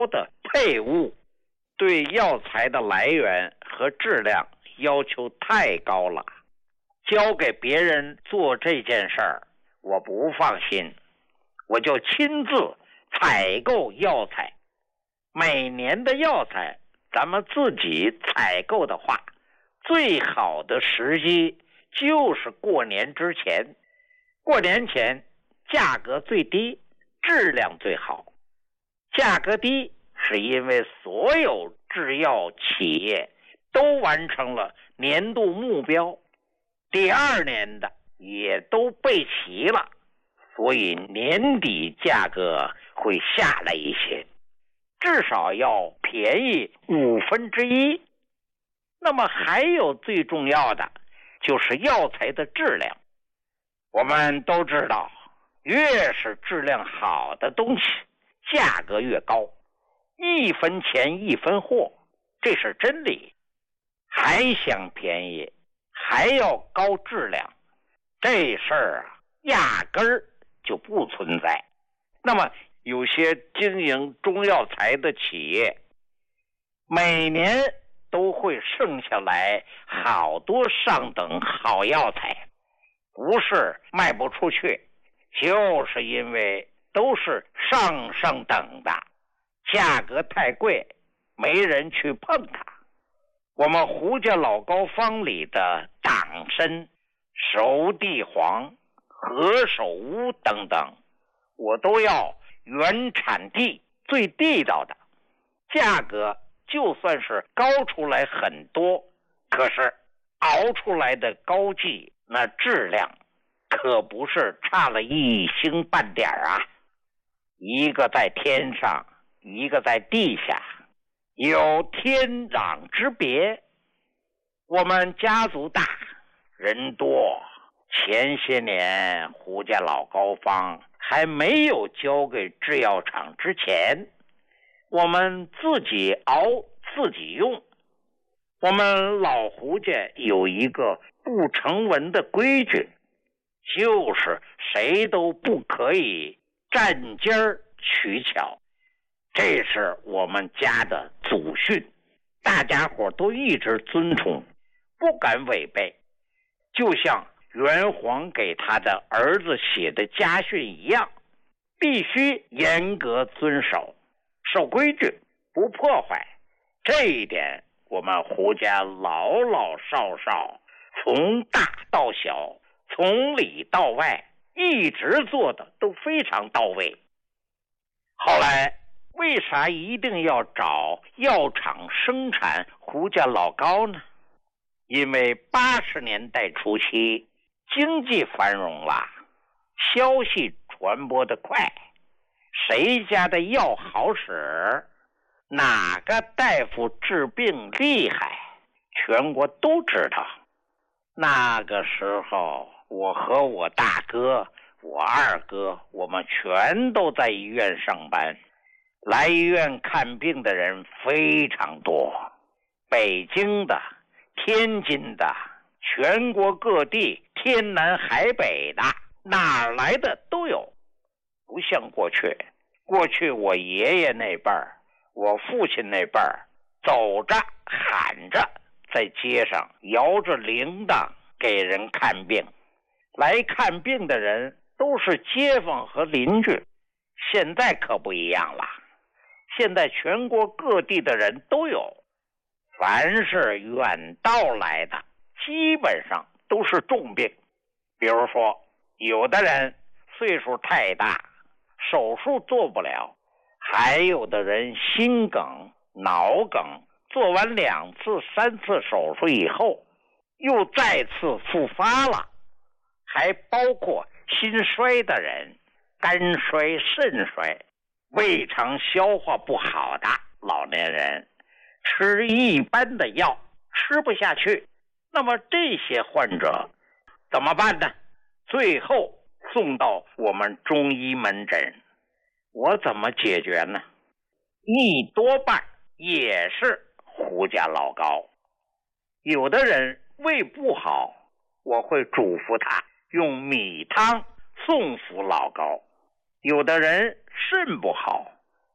的配伍，对药材的来源和质量要求太高了，交给别人做这件事儿，我不放心，我就亲自采购药材。每年的药材咱们自己采购的话，最好的时机就是过年之前。过年前价格最低，质量最好。价格低是因为所有制药企业都完成了年度目标，第二年的也都备齐了，所以年底价格会下来一些，至少要便宜1/5。那么还有最重要的就是药材的质量。我们都知道，越是质量好的东西，价格越高，1分钱1分货，这是真理。还想便宜，还要高质量，这事儿啊，压根儿就不存在。那么有些经营中药材的企业，每年都会剩下来好多上等好药材，不是卖不出去，就是因为都是上等的，价格太贵，没人去碰它。我们胡家老高方里的党参、熟地黄、何首乌等等，我都要原产地最地道的，价格就算是高出来很多，可是熬出来的膏剂那质量可不是差了1星半点啊！一个在天上，一个在地下，有天壤之别。我们家族大，人多，前些年胡家老高方还没有交给制药厂之前，我们自己熬自己用。我们老胡家有一个不成文的规矩，就是谁都不可以占尖儿取巧，这是我们家的祖训，大家伙都一直遵从，不敢违背。就像元皇给他的儿子写的家训一样，必须严格遵守，守规矩，不破坏。这一点我们胡家老老少少，从大到小，从里到外，一直做的都非常到位。后来为啥一定要找药厂生产胡家老高呢？因为80年代初期经济繁荣了，消息传播的快，谁家的药好使，哪个大夫治病厉害，全国都知道。那个时候我和我大哥、我二哥，我们全都在医院上班，来医院看病的人非常多，北京的、天津的，全国各地，天南海北的，哪儿来的都有。不像过去我爷爷那辈儿，我父亲那辈儿，走着喊着在街上摇着铃铛给人看病，来看病的人都是街坊和邻居。现在可不一样了，现在全国各地的人都有，凡是远道来的基本上都是重病。比如说有的人岁数太大，手术做不了，还有的人心梗、脑梗，做完2次3次手术以后又再次复发了，还包括心衰的人，肝衰、肾衰，胃肠消化不好的老年人，吃一般的药吃不下去。那么这些患者怎么办呢？最后送到我们中医门诊，我怎么解决呢？一多半也是胡家老高。有的人胃不好，我会嘱咐他用米汤送服老高。有的人肾不好，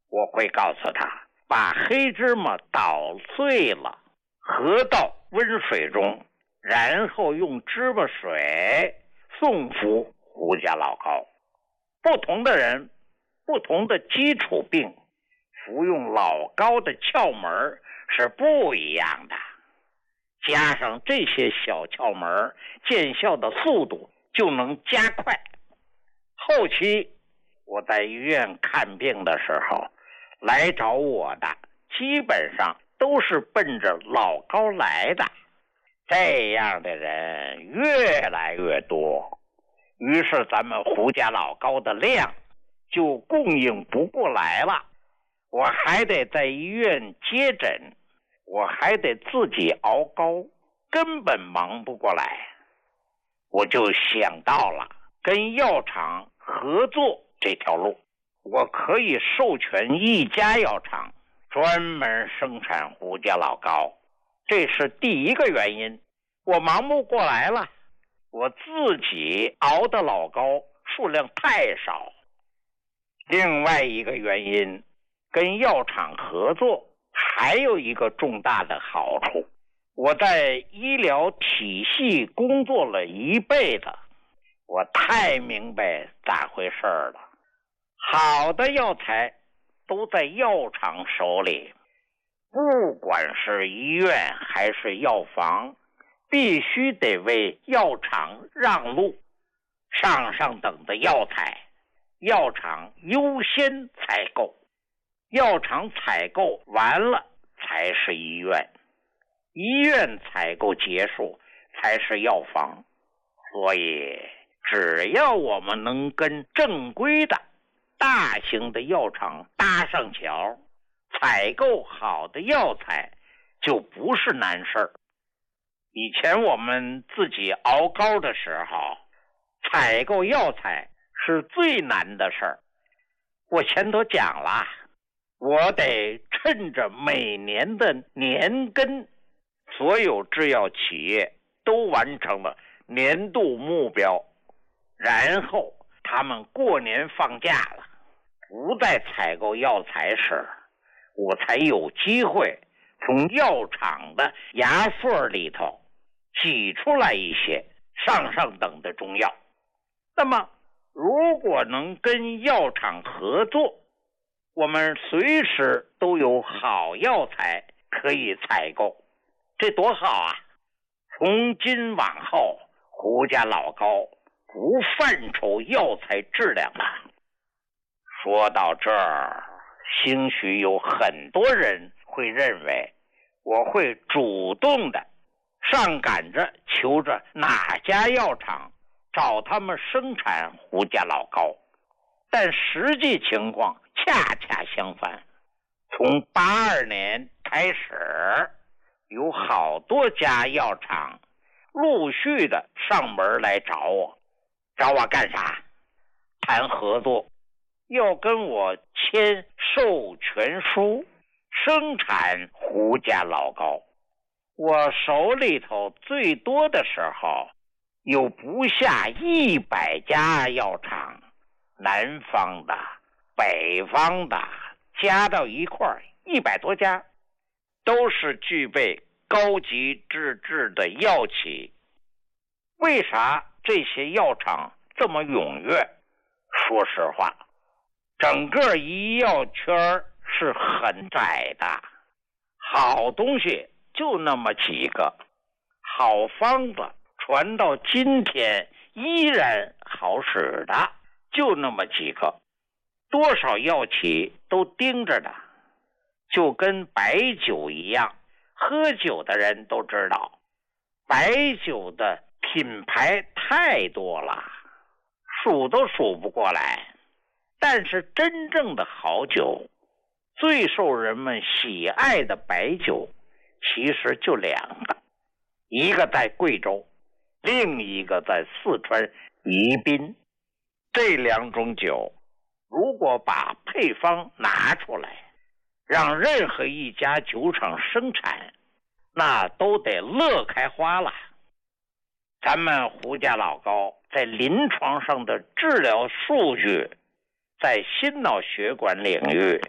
我会告诉他，把黑芝麻捣碎了，合到温水中，然后用芝麻水送服胡家老高。不同的人，不同的基础病，服用老高的窍门是不一样的。加上这些小窍门，见效的速度就能加快。后期我在医院看病的时候，来找我的基本上都是奔着老高来的，这样的人越来越多，于是咱们胡家老高的量就供应不过来了。我还得在医院接诊，我还得自己熬膏，根本忙不过来。我就想到了跟药厂合作这条路，我可以授权一家药厂专门生产胡家老高，这是第一个原因。我忙不过来了，我自己熬的老高数量太少。另外一个原因，跟药厂合作还有一个重大的好处，我在医疗体系工作了一辈子，我太明白咋回事了。好的药材都在药厂手里，不管是医院还是药房，必须得为药厂让路。上等的药材，药厂优先采购，药厂采购完了才是医院，医院采购结束才是药房。所以只要我们能跟正规的大型的药厂搭上桥，采购好的药材就不是难事儿。以前我们自己熬膏的时候，采购药材是最难的事儿。我前头讲了，我得趁着每年的年根，所有制药企业都完成了年度目标，然后他们过年放假了，不再采购药材时，我才有机会从药厂的牙缝里头挤出来一些上等的中药。那么如果能跟药厂合作，我们随时都有好药材可以采购，这多好啊！从今往后，胡家老高不犯愁药材质量了。说到这儿，兴许有很多人会认为我会主动的上赶着求着哪家药厂找他们生产胡家老高，但实际情况恰恰相反。从82年开始，有好多家药厂陆续的上门来找我干啥？谈合作，要跟我签授权书，生产胡家老高。我手里头最多的时候有不下100家药厂，南方的、北方的加到一块100多家，都是具备高级资质的药企。为啥这些药厂这么踊跃？说实话，整个医药圈是很窄的，好东西就那么几个，好方子传到今天依然好使的就那么几个，多少药企都盯着的。就跟白酒一样，喝酒的人都知道，白酒的品牌太多了，数都数不过来。但是真正的好酒，最受人们喜爱的白酒其实就2个，一个在贵州，另一个在四川宜宾。这2种酒如果把配方拿出来，让任何一家酒厂生产，那都得乐开花了。咱们胡家老高在临床上的治疗数据，在心脑血管领域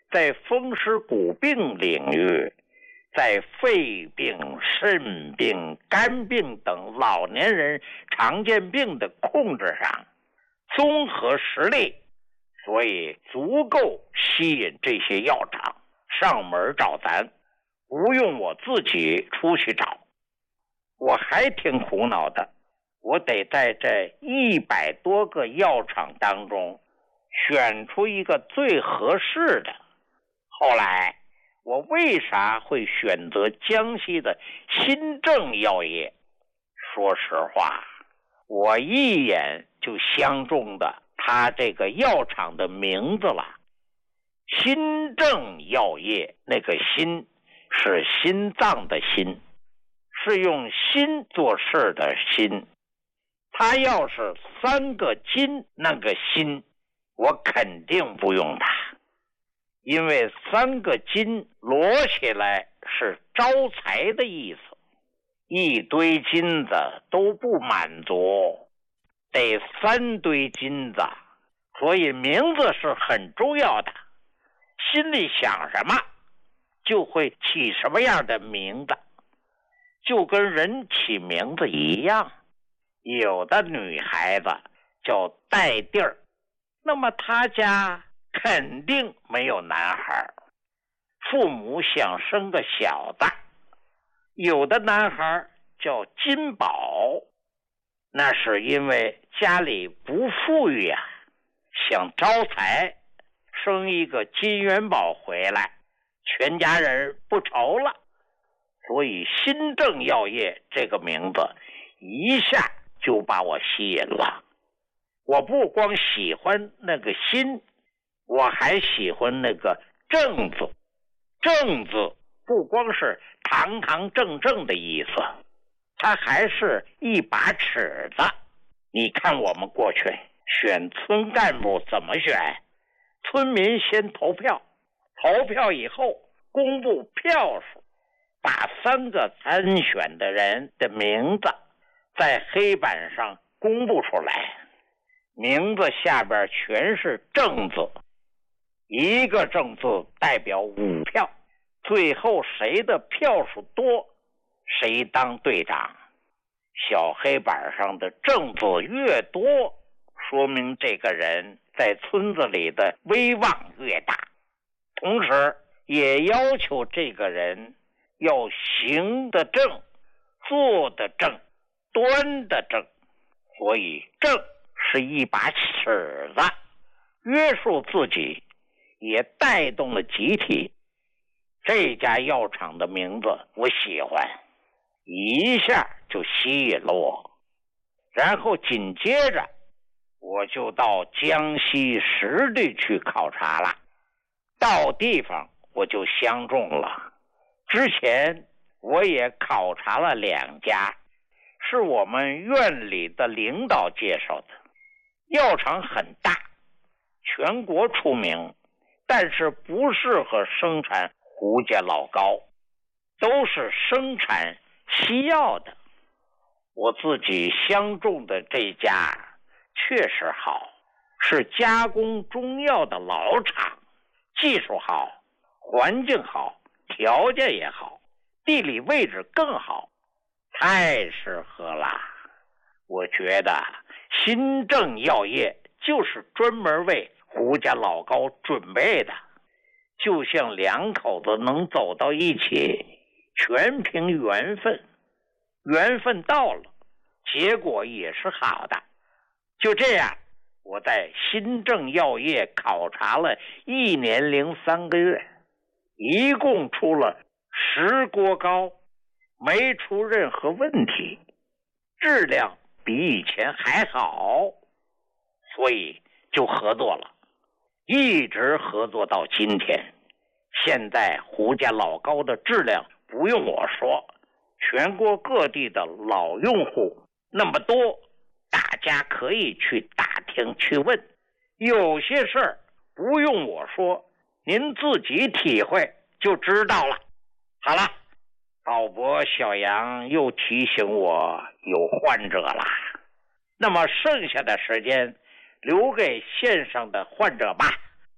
在风湿骨病领域，在肺病、肾病、肝病等老年人常见病的控制上综合实力，所以足够吸引这些药厂上门找咱，不用我自己出去找。我还挺苦恼的，我得在这100多个药厂当中选出一个最合适的。后来我为啥会选择江西的新正药业？说实话，我一眼就相中的他这个药厂的名字了。新正药业，那个心是心脏的心，是用心做事的心。他要是3个金那个心，我肯定不用他，因为3个金摞起来是招财的意思，一堆金子都不满足，得3堆金子，所以名字是很重要的。心里想什么，就会起什么样的名字，就跟人起名字一样。有的女孩子叫戴地儿，那么她家肯定没有男孩，父母想生个小子。有的男孩叫金宝，那是因为家里不富裕啊，想招财，生一个金元宝回来，全家人不愁了。所以新正药业这个名字一下就把我吸引了。我不光喜欢那个新，我还喜欢那个正字。正字不光是堂堂正正的意思，它还是一把尺子。你看我们过去选村干部怎么选？村民先投票，投票以后公布票数，把3个参选的人的名字在黑板上公布出来，名字下边全是正字，一个正字代表5票，最后谁的票数多，谁当队长。小黑板上的正字越多，说明这个人在村子里的威望越大，同时也要求这个人要行得正，做得正，端得正。所以正是一把尺子，约束自己，也带动了集体。这家药厂的名字我喜欢，一下就吸引了我。然后紧接着我就到江西实地去考察了，到地方我就相中了。之前我也考察了2家，是我们院里的领导介绍的。药厂很大，全国出名，但是不适合生产胡家老膏，都是生产西药的。我自己相中的这家确实好，是加工中药的老厂，技术好，环境好，条件也好，地理位置更好，太适合了。我觉得新正药业就是专门为胡家老膏准备的，就像2口子能走到一起，全凭缘分。缘分到了，结果也是好的。就这样，我在新正药业考察了1年零3个月，一共出了10锅膏，没出任何问题，质量比以前还好，所以就合作了，一直合作到今天。现在胡家老膏的质量不用我说，全国各地的老用户那么多，大家可以去打听去问，有些事儿不用我说，您自己体会就知道了。好了，导播小杨又提醒我有患者了，那么剩下的时间留给线上的患者吧。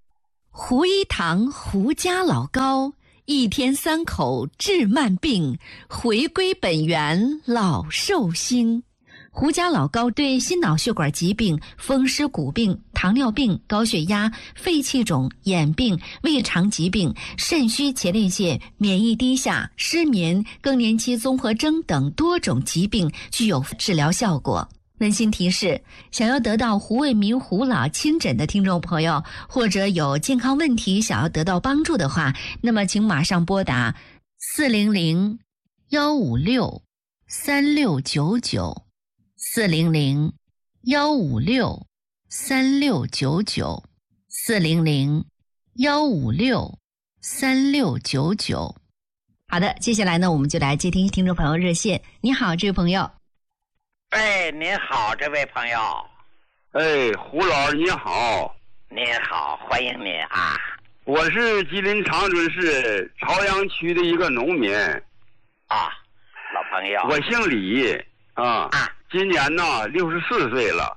胡一堂胡家老高，一天3口治慢病，回归本源老寿星。胡家老高对心脑血管疾病、风湿骨病、糖尿病、高血压、肺气肿、眼病、胃肠疾病、肾虚前列腺、免疫低下、失眠、更年期综合征等多种疾病具有治疗效果。温馨提示：想要得到胡卫民胡老亲诊的听众朋友，或者有健康问题想要得到帮助的话，那么请马上拨打400-156-3699。400-156-3699 400-156-3699。好的，接下来呢，我们就来接听听众朋友热线。你好，这位朋友。 哎，您好，这位朋友。 哎，胡老师您好。 您好，欢迎您啊。 我是吉林长春市朝阳区的一个农民。 啊，老朋友。 我姓李啊。今年呢64岁了。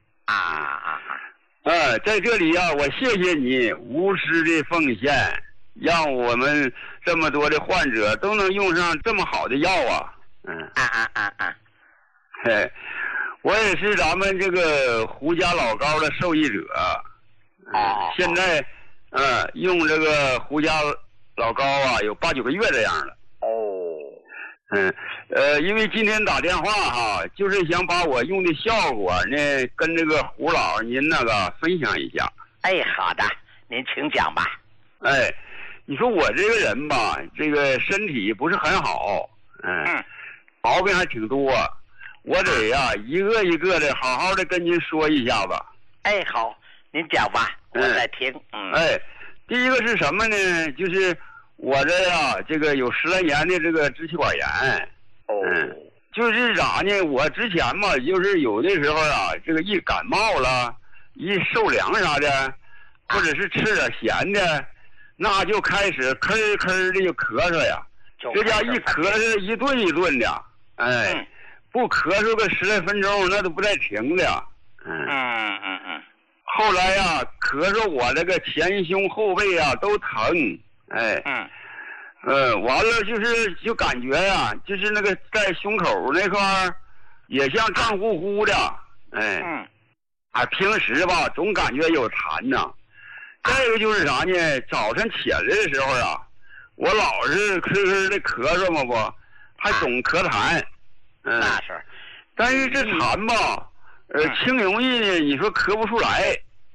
在这里啊，我谢谢你无私的奉献，让我们这么多的患者都能用上这么好的药啊。我也是咱们这个胡家老高的受益者。现在用这个胡家老高啊有8、9个月这样了。因为今天打电话哈，就是想把我用的效果呢跟这个胡老您那个分享一下。 哎，好的，您请讲吧。 你说我这个人吧，这个身体不是很好，毛病还挺多，我得呀一个一个的好好的跟您说一下子。 哎，好，您讲吧，我在听。 第一个是什么呢？就是我这呀这个有10来年的这个支气管炎。就是啥呢？我之前嘛，就是有的时候啊，这个一感冒了，一受凉啥的，或者是吃点咸的，那就开始咳咳的就咳嗽呀。这家一咳嗽一顿一顿的，不咳嗽个10来分钟，那都不带停的。后来呀，咳嗽我这个前胸后背啊都疼，完了就感觉呀，就是那个在胸口那块儿也像胀乎乎的，平时吧总感觉有痰呐。再一个就是啥呢？早晨起来的时候啊，我老是咳咳的咳嗽嘛不，还总咳痰。 那是， 但是这痰吧，轻容易呢，你说咳不出来。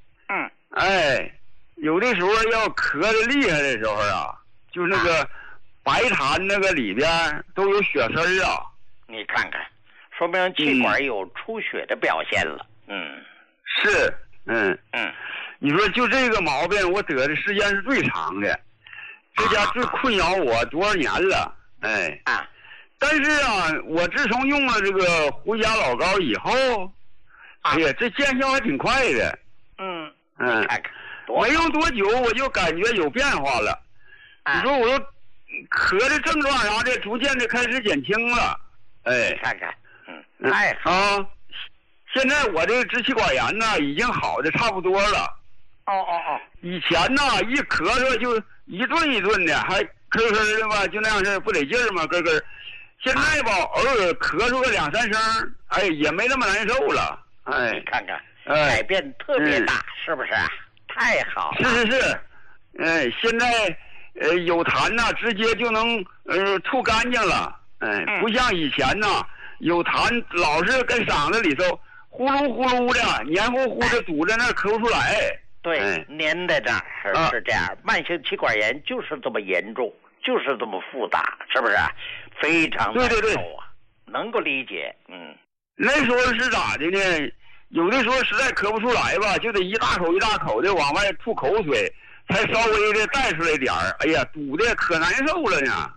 有的时候要咳的厉害的时候啊，就是那个白痰那个里边都有血丝儿啊。 你看看，说明气管有出血的表现了。 是，你说就这个毛病，我得的时间是最长的，这家最困扰我多少年了。但是啊，我自从用了这个胡家老高以后，哎呀，这见效还挺快的。 看看， 没用多久我就感觉有变化了。你说我咳的症状啥的逐渐的开始减轻了。 看看，太好。 现在我这个支气管炎呢已经好的差不多了。以前呢一咳嗽就一顿一顿的，还咳咳的吧，就那样式不得劲儿嘛，咯咯。现在吧偶尔咳嗽个2、3声，也没那么难受了。 看看，改变特别大，是不是？太好了。 是。现在有痰呐，直接就能吐干净了。不像以前呐，有痰老是跟嗓子里头呼噜呼噜的，黏糊糊的堵在那咳不出来。 对，粘在这儿是这样。慢性气管炎就是这么严重，就是这么复杂，是不是？非常难受啊，能够理解。 那时候是咋的呢？有的时候实在咳不出来吧，就得一大口一大口的往外吐口水，才稍微的带出来点儿。哎呀，堵的可难受了呢。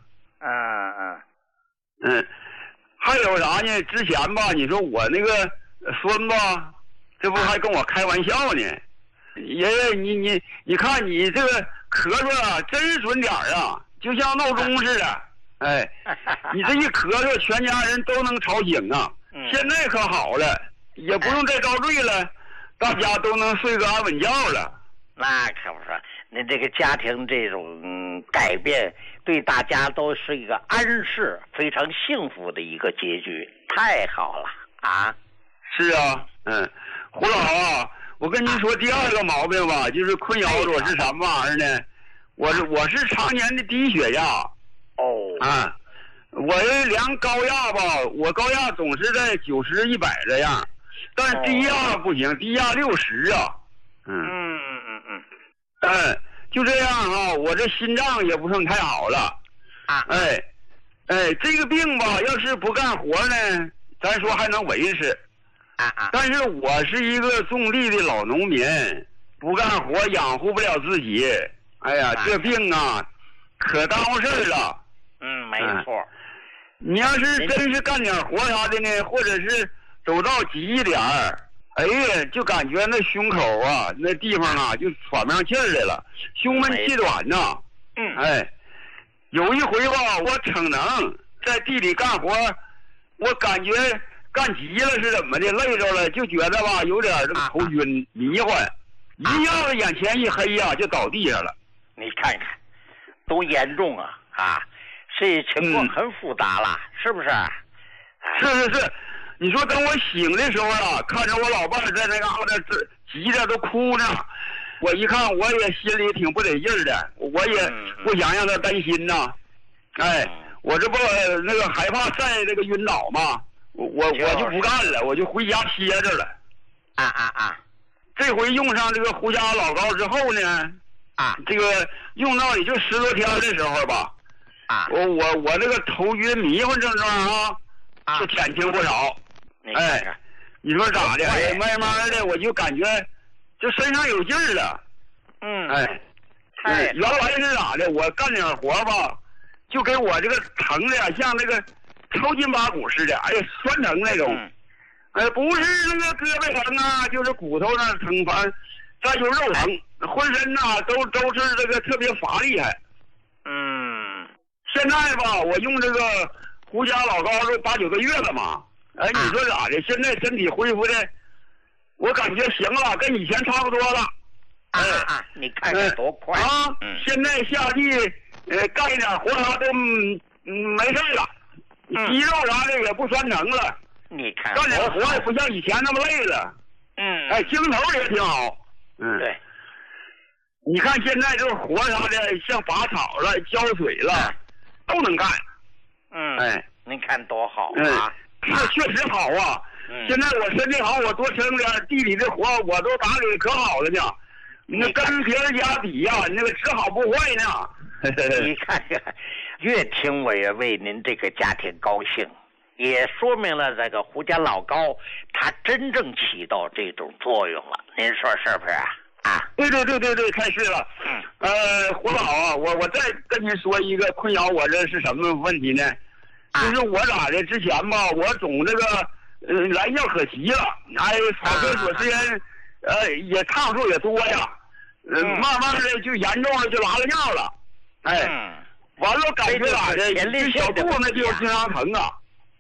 还有啥呢？之前吧，你说我那个孙子，这不还跟我开玩笑呢？爷爷，你看你这个咳嗽啊，真是准点儿啊，就像闹钟似的。你这一咳嗽，全家人都能吵醒啊。现在可好了，也不用再遭罪了，大家都能睡个安稳觉了。 那可不说， 您这个家庭这种改变，对大家都是一个安适、非常幸福的一个结局，太好了啊！ 是啊，胡老啊，我跟您说第二个毛病吧，就是困扰我是什么玩意儿呢？我是常年的低血压。我量高压吧，我高压总是在90、100这样，但是低压不行，低压60啊。就这样啊，我这心脏也不算太好了。这个病吧，要是不干活呢，咱说还能维持。但是我是一个种地的老农民，不干活养活不了自己。哎呀，这病啊，可耽误事儿了。 没错。 你要是真是干点活啥的呢，或者是走道急一点儿，哎呀，就感觉那胸口啊，那地方啊，就喘不上气儿来了，胸闷气短呐。有一回吧，我逞能在地里干活，我感觉干急了是怎么的，累着了，就觉得吧有点这个头晕迷幻，一下子眼前一黑呀，就倒地上了。 你看看，多严重啊！这情况很复杂了，是不是？ 是。你说等我醒的时候啊，看着我老伴在那嘎达急着都哭呢，我一看我也心里挺不得劲儿的，我也不想让他担心呐。我这不那个害怕晒这个晕倒嘛，我就不干了，我就回家歇着了。这回用上这个胡家老膏之后呢，这个用到也就10多天的时候吧。我这个头晕迷糊症状就减轻不少。你说咋的？慢慢的我就感觉就身上有劲儿了。原来是咋的？我干点活吧，就给我这个疼的像那个抽筋拔骨似的，酸疼那种。不是那个胳膊疼啊，就是骨头那疼，反正再就肉疼，浑身呐都是这个特别乏力还。现在吧，我用这个胡家老膏都8、9个月了嘛。你说咋的？现在身体恢复的，我感觉行了，跟以前差不多了。 你看看多快现在下地干一点活啥都没事了，肌肉啥的也不酸疼了。 你看干点活也不像以前那么累了。精头也挺好。 对。 你看现在这个活啥的，像拔草了、浇水了，都能干。 你看多好啊！这确实好啊。现在我身体好，我多生点地里的活，我都打理可好了呢。那跟别人家比呀，那个只好不坏呢。 你看看，越听我也为您这个家庭高兴，也说明了这个胡家老膏它真正起到这种作用了。您说是不是对，开始了。胡老啊，我再跟您说一个困扰我这是什么问题呢？就是我咋的？之前吧，我总这个来尿可急了，跑厕所时间也趟数也多呀，慢慢的就严重了，就拉了尿了。完了感觉咋的？这小肚子就经常疼啊。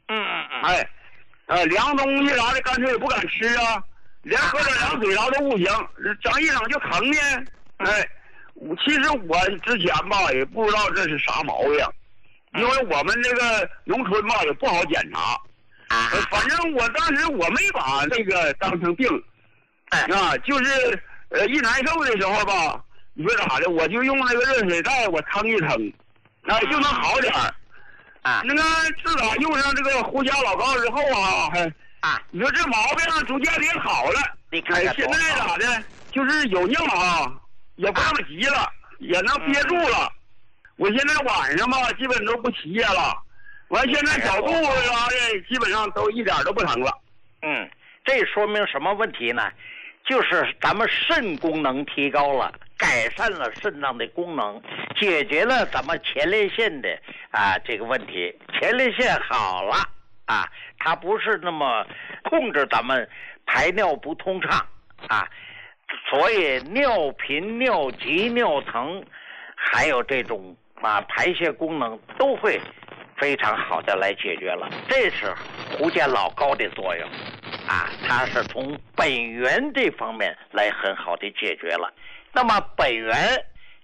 凉东西啥的干脆也不敢吃啊。连喝点凉水啥都不行，整一整就疼呢。其实我之前吧也不知道这是啥毛病，因为我们这个农村吧也不好检查。反正我当时我没把这个当成病，就是一难受的时候吧，你说咋的，我就用那个热水袋我腾一腾，就能好点儿。那个自打用上这个胡家老膏之后你说这毛病逐渐也好了。现在咋的？就是有尿也不那么急了，也能憋住了。我现在晚上吧，基本都不起夜了。完，现在小肚子啥的，基本上都一点都不疼了。 这说明什么问题呢？就是咱们肾功能提高了，改善了肾脏的功能，解决了咱们前列腺的这个问题。前列腺好了它不是那么控制咱们排尿不通畅所以尿频、尿急、尿疼，还有这种排泄功能都会非常好的来解决了。这是胡家老膏的作用它是从本源这方面来很好的解决了。那么本源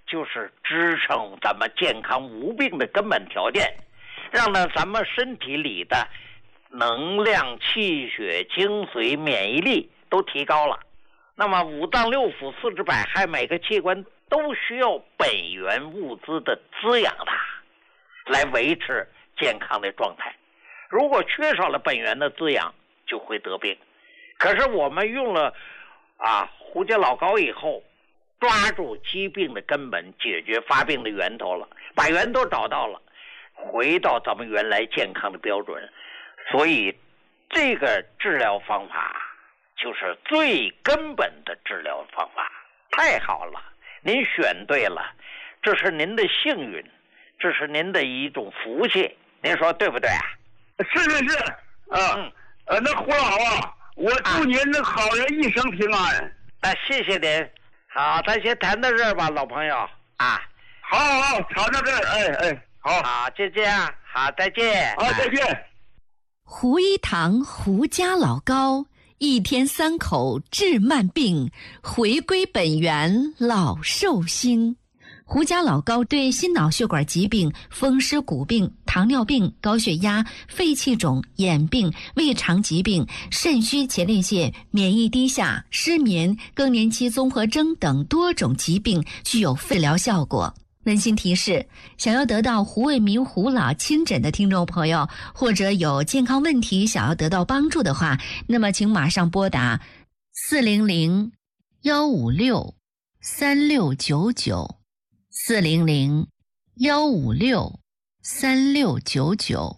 就是支撑咱们健康无病的根本条件，让咱们身体里的能量、气血、精髓、免疫力都提高了。那么五脏六腑、四肢百骸，每个器官都需要本源物资的滋养它，来维持健康的状态。如果缺少了本源的滋养，就会得病。可是我们用了胡椒老膏以后，抓住疾病的根本，解决发病的源头了，把源头找到了，回到咱们原来健康的标准。所以这个治疗方法就是最根本的治疗方法。太好了，您选对了，这是您的幸运，这是您的一种福气，您说对不对？ 是那胡老我祝您那好人一生平安。 谢谢您。好，咱先谈到这儿吧，老朋友好，谈到这儿，好， 就这样，好，再见。 好，再见。 胡一堂胡家老膏，一天3口治慢病，回归本源老寿星。胡家老膏对心脑血管疾病、风湿骨病、糖尿病、高血压、肺气肿、眼病、胃肠疾病、肾虚前列腺、免疫低下、失眠、更年期综合征等多种疾病具有治疗效果。温馨提示：想要得到胡卫民胡老亲诊的听众朋友，或者有健康问题想要得到帮助的话，那么请马上拨打400-156-3699。400-156-3699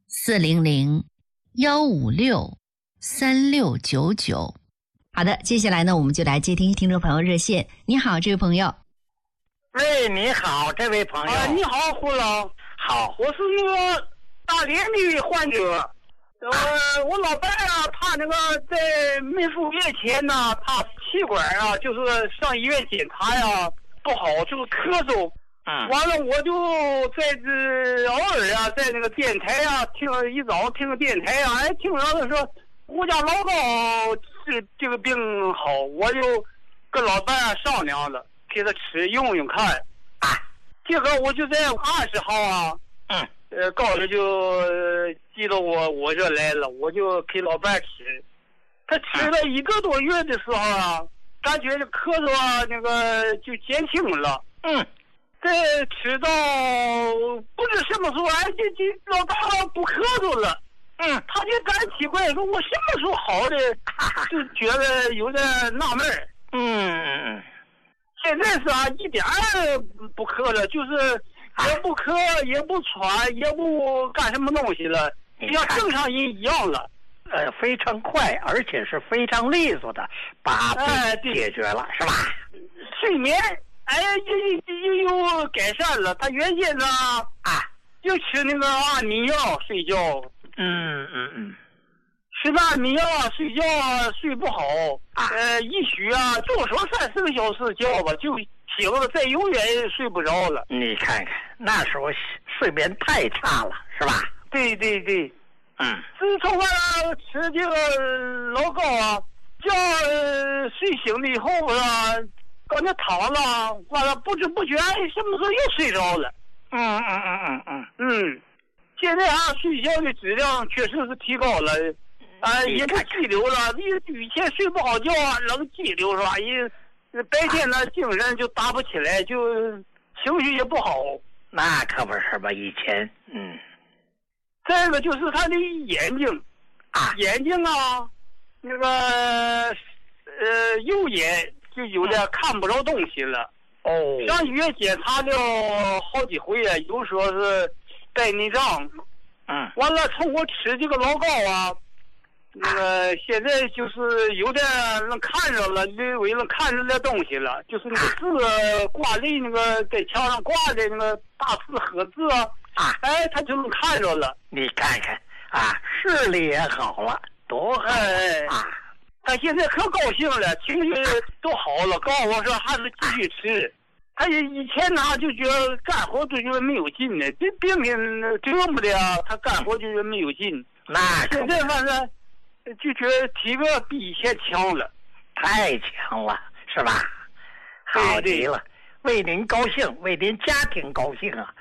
400-156-3699。好的，接下来呢，我们就来接听听众朋友热线。你好，这位朋友。 喂，你好，这位朋友。 你好，胡老。 好， 我是那个大连的患者。我老伴他那个在没数月前呢，他气管就是上医院检查不好，就是咳嗽。完了我就在这偶尔在那个电台一早听个电台听着他说胡家老膏这个病好，我就跟老伴商量了，给他吃用用看。结果我就在20号告诉就寄到我这来了，我就给老伴吃。他吃了1个多月的时候感觉咳嗽那个就减轻了。再吃到不知什么时候这老大不咳嗽了。他就感奇怪，说我什么时候好的，就觉得有点纳闷。现在是一点不咳了，就是也不咳也不喘也不干什么东西了，像正常人一样了。 非常快，而且是非常利索的把病解决了，是吧？ 睡眠又改善了。他原先就吃那个安眠药睡觉。吃那安眠药睡觉睡不好。一宿就说30个小时觉吧，就醒了，再永远睡不着了。 你看看，那时候睡眠太差了，是吧？ 对。自从吃这个老膏觉睡醒了以后刚才躺了，完了不知不觉什么时候又睡着了。现在睡觉的质量确实是提高了。也不激流了，以前睡不好觉冷激流是吧？白天呢精神就打不起来，就情绪也不好。 那可不是吧？以前再一个就是他的眼睛那个右眼就有点看不着东西了。上医院检查了好几回有说是白内障。完了从我吃这个老膏那个现在就是有点能看着了，略微能看着点东西了，就是那个字挂在那个在墙上挂的那个大字和字他就能看着了。 你看看视力也好了，多好他现在可高兴了，情绪都好了，告诉我说还是继续吃。他以前就觉得干活就觉得没有劲呢，这病折磨的他干活就觉得没有劲。 那现在反正就觉得体格比以前强了。 太强了，是吧？好极了。 为您高兴，为您家庭高兴啊。